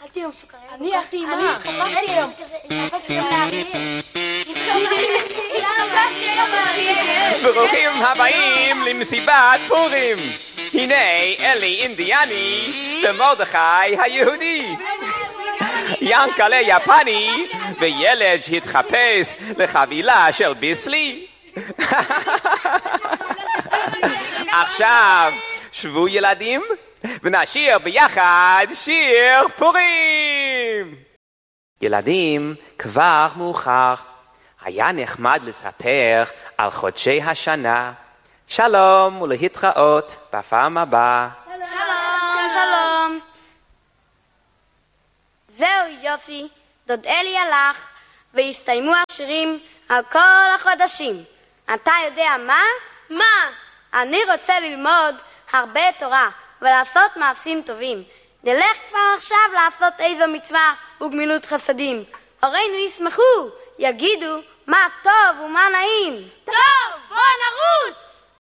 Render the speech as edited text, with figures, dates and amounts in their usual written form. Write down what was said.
אכלתי היום סוכריה. אני אכלתי עם מה? התחפשתי היום. התחפשתי גם לאריה. ברוכים הבאים למסיבת פורים. הנה אלי אינדיאני ומרדכי היהודי. ינקלה יפני וילד שהתחפש לחבילה של ביסלי. עכשיו שבו ילדים ונשיר ביחד שיר פורים. ילדים, כבר מאוחר. היה נחמד לספר על חודשי השנה. שלום ולהתראות בפעם הבאה. שלום. שלום. זהו יופי, דוד אלי הלך והסתיימו השירים על כל החודשים. אתה יודע מה? מה? אני רוצה ללמוד הרבה תורה ולעשות מעשים טובים. נלך כבר עכשיו לעשות איזו מצווה וגמילות חסדים. הורינו ישמחו, יגידו מה טוב ומה נעים.